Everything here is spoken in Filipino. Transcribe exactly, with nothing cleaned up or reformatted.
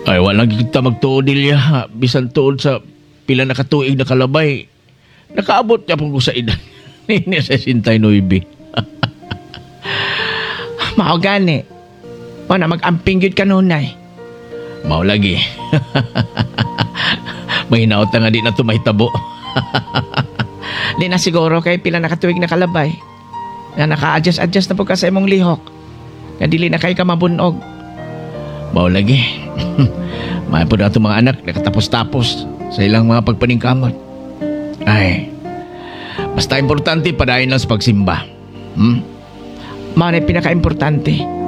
Ay, walang kita magtuod nilya. Bisan tuod sa pila na katuig na kalabay. Nakaabot niya po ko sa edad. Nini sa sixty-nine. Mao gani. O na mag-amping yun kanunay. Mao lagi. May hinaot na nga di na tumahitabo. Di na siguro kay pila nakatuig na kalabay. Na naka-adjust-adjust na po ka sa imong lihok. Nga dili na kay ka mabunog. Mao lagi. May po na itong mga anak nakatapos-tapos sa ilang mga pagpaningkamot. Ay, basta importante padayon lang sa pagsimba. Hmm? Mao na yung pinaka-importante.